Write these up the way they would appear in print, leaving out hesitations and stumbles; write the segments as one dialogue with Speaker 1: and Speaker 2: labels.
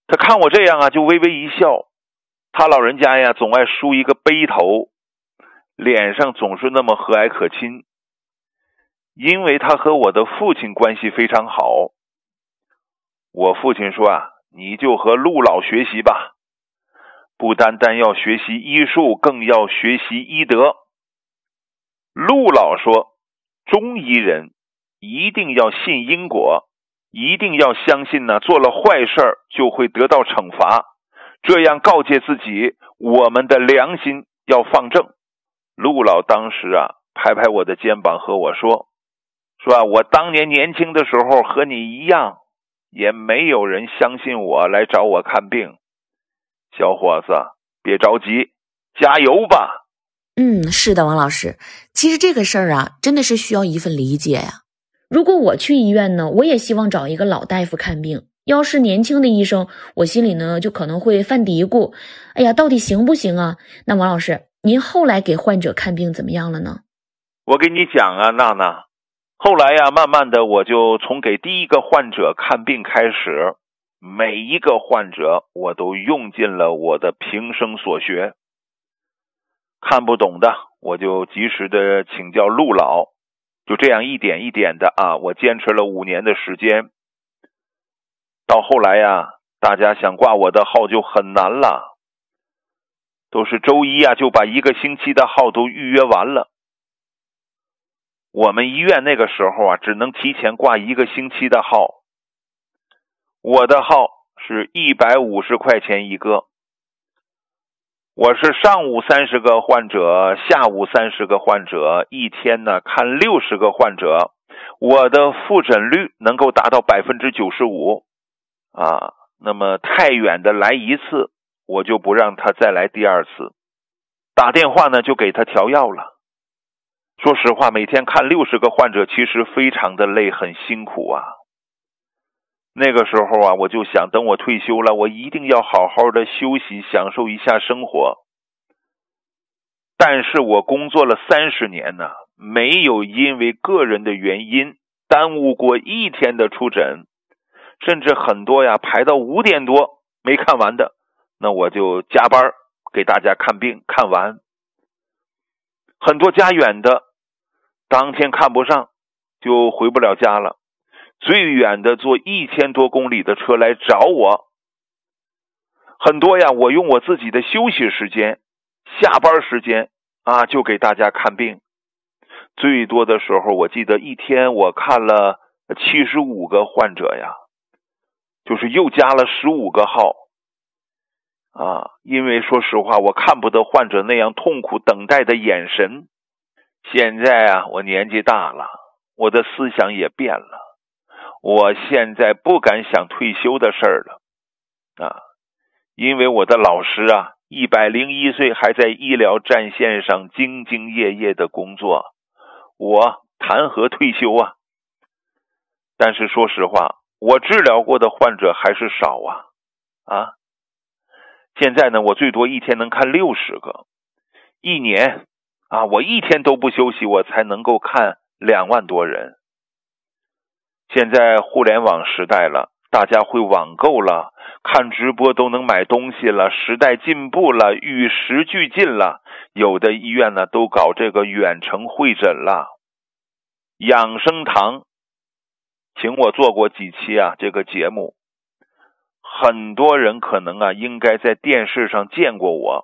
Speaker 1: 他看我这样啊，就微微一笑。他老人家呀，总爱梳一个背头，脸上总是那么和蔼可亲。因为他和我的父亲关系非常好，我父亲说啊，你就和陆老学习吧，不单单要学习医术，更要学习医德。陆老说，中医人一定要信因果，一定要相信呢，做了坏事就会得到惩罚，这样告诫自己，我们的良心要放正。陆老当时啊，拍拍我的肩膀和我说啊，我当年年轻的时候和你一样，也没有人相信我来找我看病。小伙子，别着急，加油吧。
Speaker 2: 是的，王老师，其实这个事儿啊，真的是需要一份理解呀。如果我去医院呢，我也希望找一个老大夫看病。要是年轻的医生，我心里呢就可能会犯嘀咕，哎呀，到底行不行啊？那王老师，您后来给患者看病怎么样了呢？
Speaker 1: 我给你讲啊，娜娜，后来呀，慢慢的我就从给第一个患者看病开始，每一个患者我都用尽了我的平生所学。看不懂的我就及时的请教陆老，就这样一点一点的啊，我坚持了5年的时间。到后来呀，大家想挂我的号就很难了，都是周一啊就把1个星期的号都预约完了。我们医院那个时候啊，只能提前挂1个星期的号。我的号是150块钱一个，我是上午30个患者，下午30个患者，一天呢看60个患者，我的复诊率能够达到95%啊。那么太远的来1次，我就不让他再来第2次，打电话呢就给他调药了。说实话，每天看60个患者其实非常的累，很辛苦啊。那个时候啊，我就想等我退休了，我一定要好好的休息，享受一下生活。但是我工作了30年呢，没有因为个人的原因耽误过1天的出诊，甚至很多呀排到5点多没看完的，那我就加班给大家看病看完。很多家远的当天看不上就回不了家了，最远的坐1000多公里的车来找我。很多呀，我用我自己的休息时间、下班时间啊，就给大家看病。最多的时候，我记得一天我看了75个患者呀，就是又加了15个号啊。因为说实话，我看不得患者那样痛苦等待的眼神。现在啊，我年纪大了，我的思想也变了，我现在不敢想退休的事儿了啊。因为我的老师啊，101岁还在医疗战线上兢兢业业的工作，我谈何退休啊？但是说实话，我治疗过的患者还是少啊。现在呢，我最多一天能看60个，一年啊，我一天都不休息，我才能够看2万多人。现在互联网时代了，大家会网购了，看直播都能买东西了，时代进步了，与时俱进了。有的医院呢都搞这个远程会诊了。养生堂请我做过几期啊这个节目，很多人可能啊应该在电视上见过我。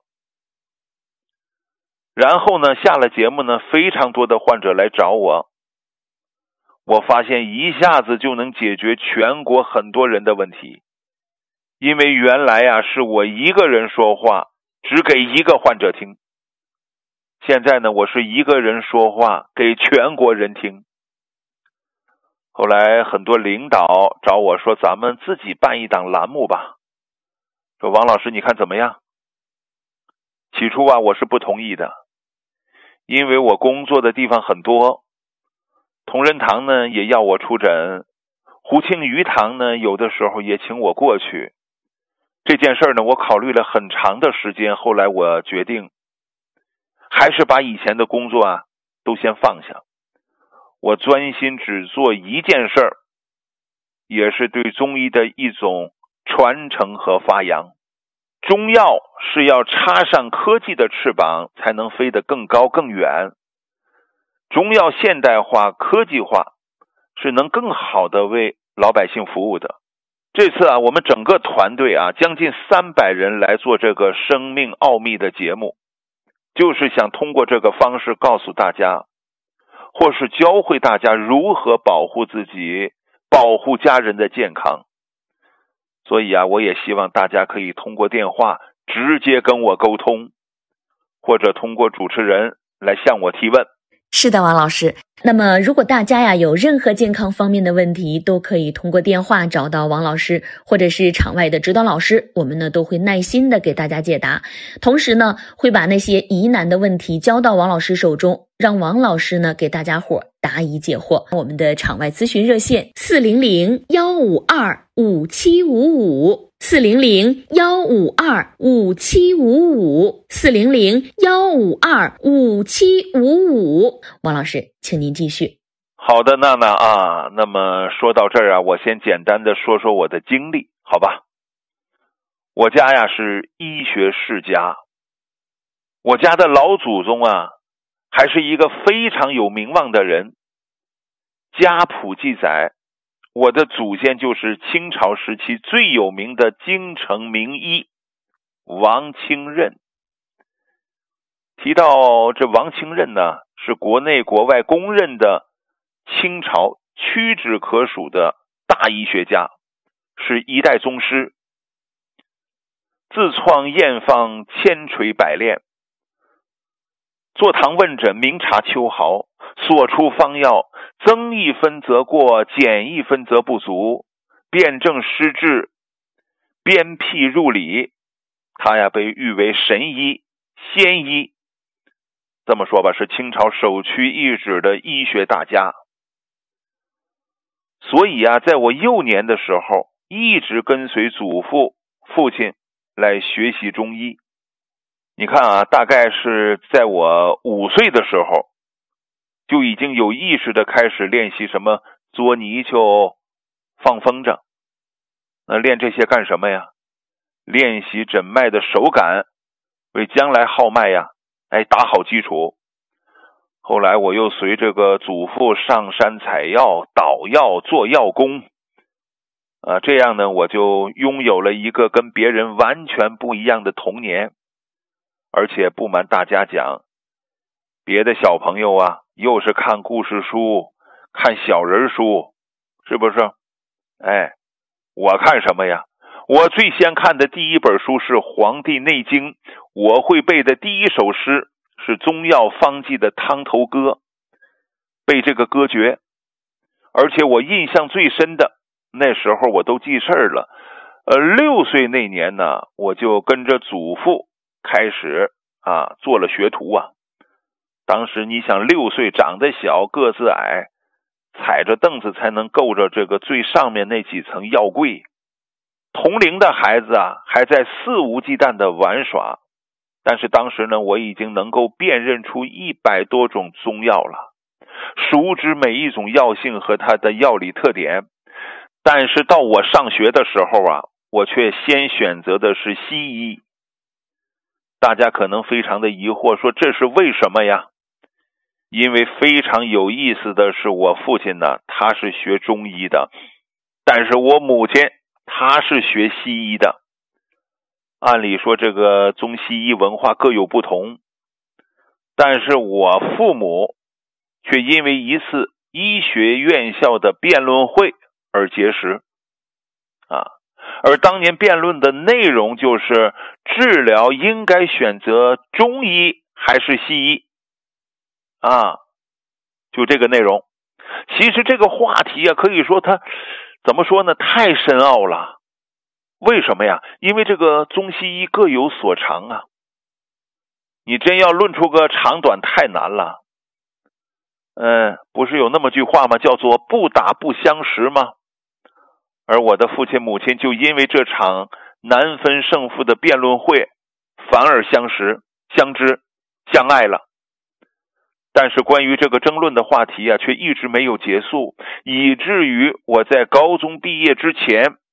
Speaker 1: 然后呢，下了节目呢，非常多的患者来找我，我发现一下子就能解决全国很多人的问题。因为原来啊是我一个人说话，只给1个患者听。现在呢，我是1个人说话，给全国人听。后来很多领导找我说，咱们自己办一档栏目吧。说王老师你看怎么样？起初啊我是不同意的，因为我工作的地方很多，同仁堂呢也要我出诊，胡庆余堂呢有的时候也请我过去。这件事呢，我考虑了很长的时间，后来我决定还是把以前的工作啊都先放下，我专心只做一件事儿，也是对中医的一种传承和发扬。中药是要插上科技的翅膀，才能飞得更高更远。中药现代化、科技化，是能更好的为老百姓服务的。这次我们整个团队将近300人来做这个生命奥秘的节目，就是想通过这个方式告诉大家，或是教会大家如何保护自己，保护家人的健康。所以我也希望大家可以通过电话直接跟我沟通，或者通过主持人来向我提问。
Speaker 2: 是的，王老师。那么如果大家有任何健康方面的问题，都可以通过电话找到王老师，或者是场外的指导老师，我们都会耐心的给大家解答。同时会把那些疑难的问题交到王老师手中，让王老师给大家伙答疑解惑。我们的场外咨询热线400-152-5755 400-152-5755 400-152-5755。王老师，请您继续。
Speaker 1: 好的，娜娜那么说到这儿我先简单的说说我的经历，好吧？我家是医学世家，我家的老祖宗还是一个非常有名望的人。家谱记载，我的祖先就是清朝时期最有名的京城名医王清任。提到这王清任是国内国外公认的清朝屈指可数的大医学家，是一代宗师。自创验方千锤百炼，坐堂问诊明察秋毫，所出方药增1分则过，减1分则不足，辨证施治，鞭辟入里。他被誉为神医仙医，这么说吧，是清朝首屈一指的医学大家。所以在我幼年的时候，一直跟随祖父父亲来学习中医。你看大概是在我5岁的时候，就已经有意识的开始练习什么捉泥鳅、放风筝。那练这些干什么呀？练习诊脉的手感，为将来号脉打好基础。后来我又随这个祖父上山采药、捣药、做药工。这样呢，我就拥有了一个跟别人完全不一样的童年。而且不瞒大家讲，别的小朋友又是看故事书、看小人书，是不是？我看什么呀？我最先看的第一本书是《黄帝内经》，我会背的第一首诗是中药方剂的汤头歌，背这个歌诀。而且我印象最深的，那时候我都记事儿了。6岁那年呢，我就跟着祖父开始做了学徒当时你想6岁长得小，个子矮，踩着凳子才能够着这个最上面那几层药柜。同龄的孩子还在肆无忌惮的玩耍，但是当时呢，我已经能够辨认出100多种中药了，熟知每一种药性和它的药理特点。但是到我上学的时候我却先选择的是西医。大家可能非常的疑惑，说这是为什么呀？因为非常有意思的是，我父亲呢，他是学中医的，但是我母亲他是学西医的。按理说这个中西医文化各有不同，但是我父母却因为一次医学院校的辩论会而结识而当年辩论的内容就是治疗应该选择中医还是西医就这个内容。其实这个话题可以说它怎么说呢，太深奥了。为什么呀？因为这个中西医各有所长你真要论出个长短太难了。不是有那么句话吗？叫做不打不相识吗？而我的父亲母亲就因为这场难分胜负的辩论会反而相识、相知、相爱了。但是关于这个争论的话题却一直没有结束，以至于我在高中毕业之前